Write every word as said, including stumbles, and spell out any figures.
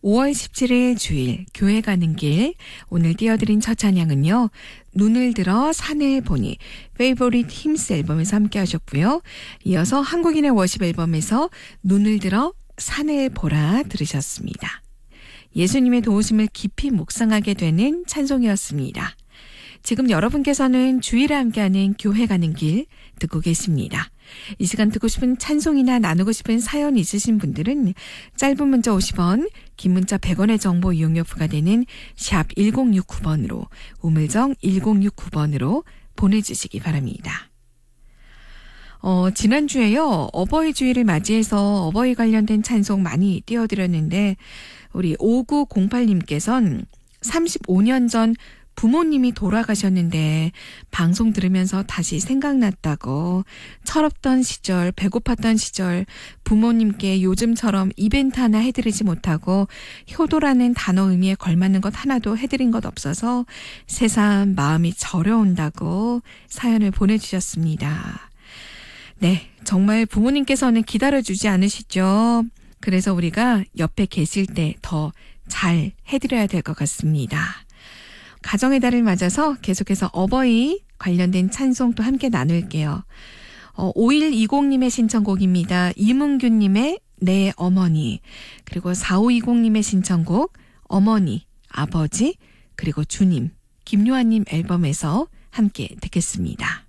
오월 십칠일 주일 교회 가는 길, 오늘 띄워드린 첫 찬양은요, 눈을 들어 산을 보니 Favorite Hymns 앨범에서 함께 하셨고요. 이어서 한국인의 워십 앨범에서 눈을 들어 산을 보라 들으셨습니다. 예수님의 도우심을 깊이 묵상하게 되는 찬송이었습니다. 지금 여러분께서는 주일에 함께하는 교회 가는 길 듣고 계십니다. 이 시간 듣고 싶은 찬송이나 나누고 싶은 사연 있으신 분들은 짧은 문자 오십 원, 긴 문자 백 원의 정보 이용료 부과되는 샵 일공육구 번으로 우물정 일공육구 번으로 보내주시기 바랍니다. 어, 지난주에요, 어버이 주일을 맞이해서 어버이 관련된 찬송 많이 띄워드렸는데 우리 오구공팔님께서는 삼십오 년 전 부모님이 돌아가셨는데 방송 들으면서 다시 생각났다고, 철없던 시절, 배고팠던 시절, 부모님께 요즘처럼 이벤트 하나 해드리지 못하고 효도라는 단어 의미에 걸맞는 것 하나도 해드린 것 없어서 새삼 마음이 저려온다고 사연을 보내주셨습니다. 네, 정말 부모님께서는 기다려주지 않으시죠? 그래서 우리가 옆에 계실 때 더 잘 해드려야 될 것 같습니다. 가정의 달을 맞아서 계속해서 어버이 관련된 찬송 또 함께 나눌게요. 어, 오일이공님의 신청곡입니다. 이문규님의 내 어머니, 그리고 사오이공님의 신청곡 어머니, 아버지, 그리고 주님, 김요한님 앨범에서 함께 듣겠습니다.